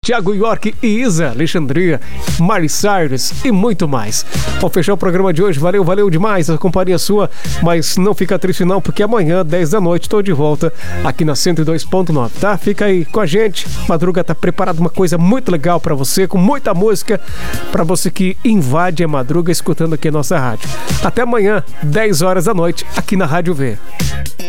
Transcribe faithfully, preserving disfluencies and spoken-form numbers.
Thiago York e Isa, Alexandria, Miley Cyrus e muito mais. Vou fechar o programa de hoje. Valeu, valeu demais a companhia sua, mas não fica triste não, porque amanhã, dez da noite, estou de volta aqui na cento e dois ponto nove, tá? Fica aí com a gente. Madruga tá preparado uma coisa muito legal pra você, com muita música, pra você que invade a madruga escutando aqui a nossa rádio. Até amanhã, dez horas da noite, aqui na Rádio V.